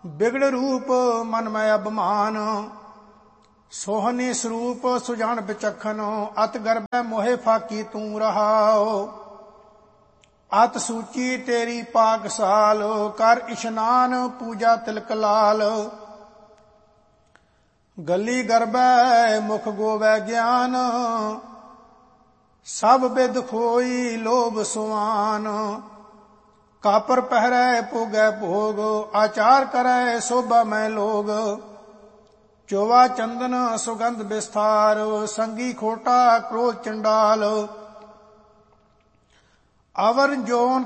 बिगड़ रूप मन में अभिमान, सोहनी स्वरूप सुजान बिचखन, अत गर्भ मोहे फाकी तू रहाओ। अत सूची तेरी पाकसाल, कर इशनान पूजा तिलक लाल। गली गर्भै मुख गोवै ज्ञान, सब बिद खोई लोभ सुआन। कापर पहरै भोगै भोग, आचार करै शोभा मैं लोग। चोवा चंदन सुगंध विस्तार, संगी खोटा क्रोध चंडाल। अवर जोन